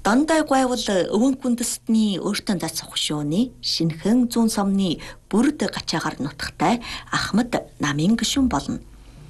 Дондай гайвал өвөн күндэстний өөртөө дацах хөшөөний шинхэн зүүн сомны бүрд гачаагаар нутагтай Ахмад намын гишүүн болно.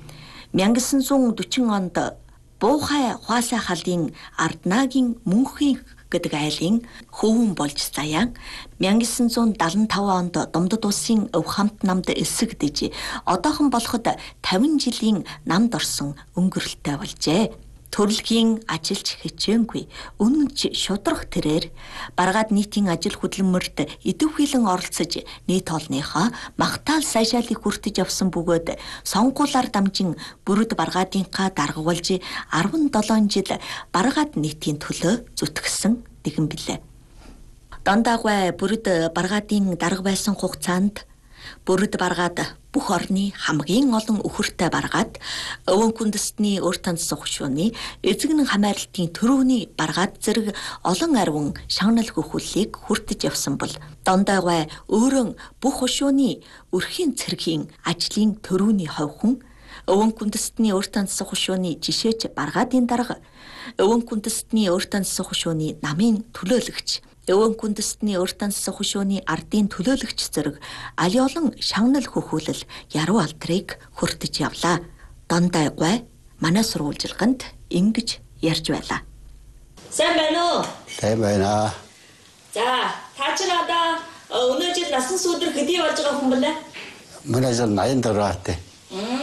1940 онд Буухай Хуасай халын Арднагийн Мөнхийн гэдэг айлын хөвөн болж заяан 1975 онд Домдод улсын өв хамт намд эсэгдэж одоохон болоход 50 жилийн намд орсон өнгөрөлттэй болжээ. Төрөлхийн ажилч хичээнгүй үнэнч шудрах тэрээр баргаад нийтийн ажил хөдөлмөрт идэвхжүүлэн оролцож нийт олныхоо магтаал сайшаалыг хүртэж явсан бөгөөд сонгуулаар дамжин бүрд баргаадынхаа даргавалж 17 жил баргаад нийтийн төлөө зүтгэсэн нэгэн билээ. Дондагвай бүрд баргаадын дарга байсан хугацаанд бүрд баргаад бүх орны хамгийн олон өхөртэй баргаад өвөн күндэстний өөртөө дацсан хөшөөний эзэгнэн хамаарлтын төрөвний баргаад зэрэг олон арвин шагнал хөхүүллийг хүртэж явсан бол Дондайгай өөрөө бүх хөшөөний өрхийн цэргийн ажлын төрөвний ховхон өвөн күндэстний өөртөө дацсан хөшөөний жишээч баргаадын дарга өвөн күндэстний өөртөө дацсан хөшөөний намын төлөөлөгч өвөн күндэстний өөртөө дацсан хөшөөний ардын төлөөлөгч зэрэг али олон шагнал хөхүүлэл яруу алдрыг хүртэж явлаа. Дондайгай манай сурвалжилганд ингэж ярьж байлаа. Сайн байна уу? Сайн байна. За, та ч өнөө жил насан сүүдөр хэдий болж байгаа хүн блэ? Манай жил 84 аатай.